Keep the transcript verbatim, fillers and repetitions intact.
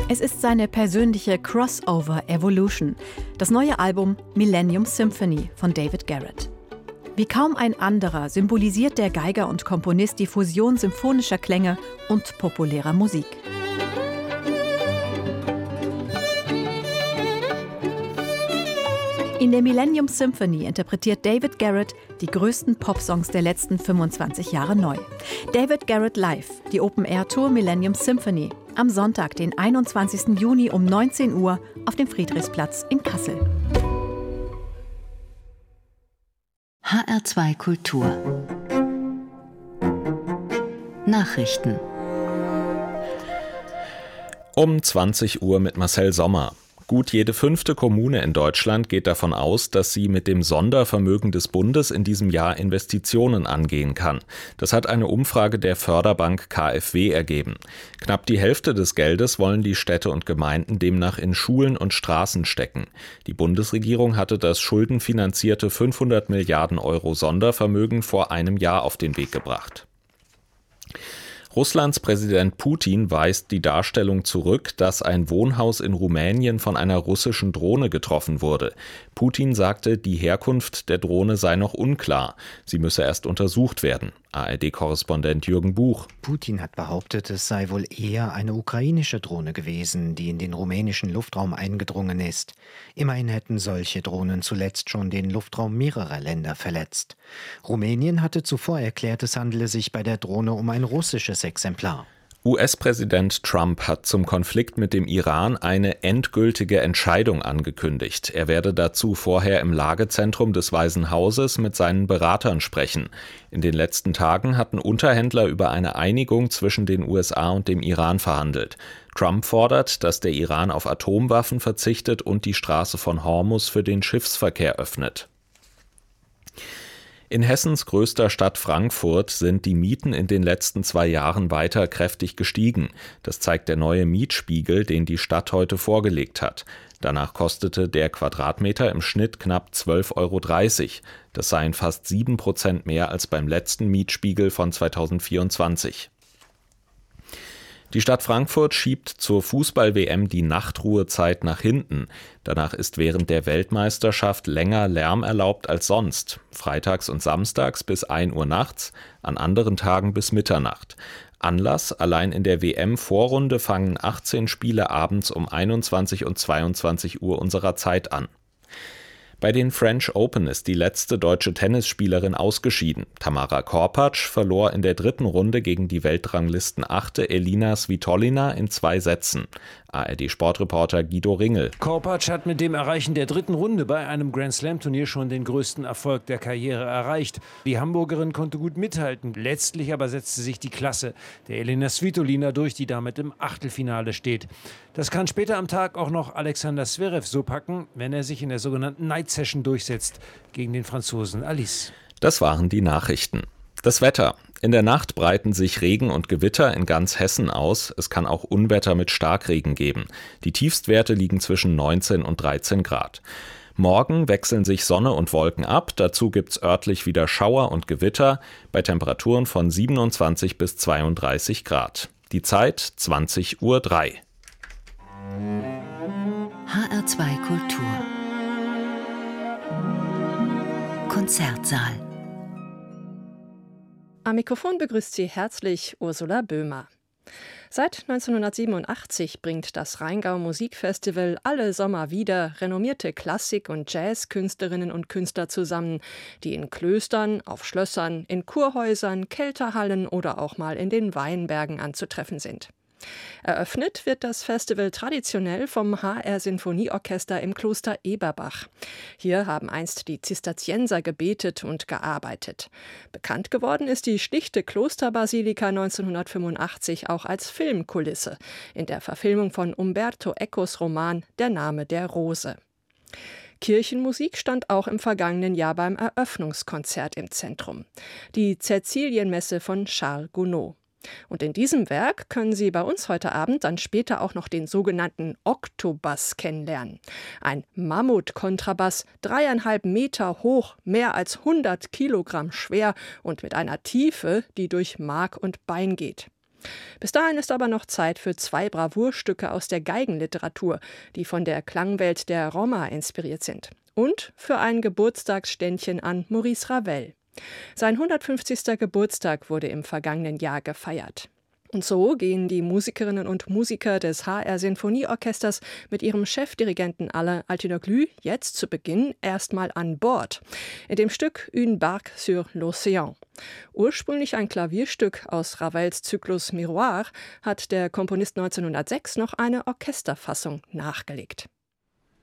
Es ist seine persönliche Crossover-Evolution, das neue Album Millennium Symphony von David Garrett. Wie kaum ein anderer symbolisiert der Geiger und Komponist die Fusion symphonischer Klänge und populärer Musik. In der Millennium Symphony interpretiert David Garrett die größten Popsongs der letzten fünfundzwanzig Jahre neu. David Garrett Live, die Open-Air-Tour Millennium Symphony, am Sonntag, den einundzwanzigsten Juni um neunzehn Uhr auf dem Friedrichsplatz in Kassel. H R zwei Kultur Nachrichten Um zwanzig Uhr mit Marcel Sommer. Gut jede fünfte Kommune in Deutschland geht davon aus, dass sie mit dem Sondervermögen des Bundes in diesem Jahr Investitionen angehen kann. Das hat eine Umfrage der Förderbank K f W ergeben. Knapp die Hälfte des Geldes wollen die Städte und Gemeinden demnach in Schulen und Straßen stecken. Die Bundesregierung hatte das schuldenfinanzierte fünfhundert Milliarden Euro Sondervermögen vor einem Jahr auf den Weg gebracht. Russlands Präsident Putin weist die Darstellung zurück, dass ein Wohnhaus in Rumänien von einer russischen Drohne getroffen wurde. Putin sagte, die Herkunft der Drohne sei noch unklar. Sie müsse erst untersucht werden. A R D-Korrespondent Jürgen Buch. Putin hat behauptet, es sei wohl eher eine ukrainische Drohne gewesen, die in den rumänischen Luftraum eingedrungen ist. Immerhin hätten solche Drohnen zuletzt schon den Luftraum mehrerer Länder verletzt. Rumänien hatte zuvor erklärt, es handele sich bei der Drohne um ein russisches Exemplar. U S-Präsident Trump hat zum Konflikt mit dem Iran eine endgültige Entscheidung angekündigt. Er werde dazu vorher im Lagezentrum des Weißen Hauses mit seinen Beratern sprechen. In den letzten Tagen hatten Unterhändler über eine Einigung zwischen den U S A und dem Iran verhandelt. Trump fordert, dass der Iran auf Atomwaffen verzichtet und die Straße von Hormuz für den Schiffsverkehr öffnet. In Hessens größter Stadt Frankfurt sind die Mieten in den letzten zwei Jahren weiter kräftig gestiegen. Das zeigt der neue Mietspiegel, den die Stadt heute vorgelegt hat. Danach kostete der Quadratmeter im Schnitt knapp zwölf Euro dreißig. Das seien fast sieben Prozent mehr als beim letzten Mietspiegel von zweitausendvierundzwanzig. Die Stadt Frankfurt schiebt zur Fußball-W M die Nachtruhezeit nach hinten. Danach ist während der Weltmeisterschaft länger Lärm erlaubt als sonst. Freitags und samstags bis ein Uhr nachts, an anderen Tagen bis Mitternacht. Anlass: allein in der W M-Vorrunde fangen achtzehn Spiele abends um einundzwanzig und zweiundzwanzig Uhr unserer Zeit an. Bei den French Open ist die letzte deutsche Tennisspielerin ausgeschieden. Tamara Korpatsch verlor in der dritten Runde gegen die Weltranglisten-Achte Elina Svitolina in zwei Sätzen. A R D-Sportreporter Guido Ringel. Korpatsch hat mit dem Erreichen der dritten Runde bei einem Grand-Slam-Turnier schon den größten Erfolg der Karriere erreicht. Die Hamburgerin konnte gut mithalten. Letztlich aber setzte sich die Klasse der Elina Svitolina durch, die damit im Achtelfinale steht. Das kann später am Tag auch noch Alexander Zverev so packen, wenn er sich in der sogenannten Night Session durchsetzt gegen den Franzosen Alice. Das waren die Nachrichten. Das Wetter. In der Nacht breiten sich Regen und Gewitter in ganz Hessen aus. Es kann auch Unwetter mit Starkregen geben. Die Tiefstwerte liegen zwischen neunzehn und dreizehn Grad. Morgen wechseln sich Sonne und Wolken ab. Dazu gibt's örtlich wieder Schauer und Gewitter bei Temperaturen von siebenundzwanzig bis zweiunddreißig Grad. Die Zeit zwanzig Uhr drei. H R zwei Kultur Konzertsaal. Am Mikrofon begrüßt Sie herzlich Ursula Böhmer. Seit neunzehnhundertsiebenundachtzig bringt das Rheingau Musikfestival alle Sommer wieder renommierte Klassik- und Jazzkünstlerinnen und Künstler zusammen, die in Klöstern, auf Schlössern, in Kurhäusern, Kelterhallen oder auch mal in den Weinbergen anzutreffen sind. Eröffnet wird das Festival traditionell vom H R-Sinfonieorchester im Kloster Eberbach. Hier haben einst die Zisterzienser gebetet und gearbeitet. Bekannt geworden ist die schlichte Klosterbasilika neunzehnhundertfünfundachtzig auch als Filmkulisse in der Verfilmung von Umberto Ecos Roman Der Name der Rose. Kirchenmusik stand auch im vergangenen Jahr beim Eröffnungskonzert im Zentrum. Die Cäcilienmesse von Charles Gounod. Und in diesem Werk können Sie bei uns heute Abend dann später auch noch den sogenannten Oktobass kennenlernen. Ein Mammut-Kontrabass, dreieinhalb Meter hoch, mehr als hundert Kilogramm schwer und mit einer Tiefe, die durch Mark und Bein geht. Bis dahin ist aber noch Zeit für zwei Bravourstücke aus der Geigenliteratur, die von der Klangwelt der Roma inspiriert sind. Und für ein Geburtstagsständchen an Maurice Ravel. Sein hundertfünfzigster Geburtstag wurde im vergangenen Jahr gefeiert. Und so gehen die Musikerinnen und Musiker des H R-Sinfonieorchesters mit ihrem Chefdirigenten Alain Altinoglu jetzt zu Beginn erstmal an Bord. In dem Stück Une barque sur l'océan. Ursprünglich ein Klavierstück aus Ravels Zyklus Miroir, hat der Komponist neunzehnhundertsechs noch eine Orchesterfassung nachgelegt.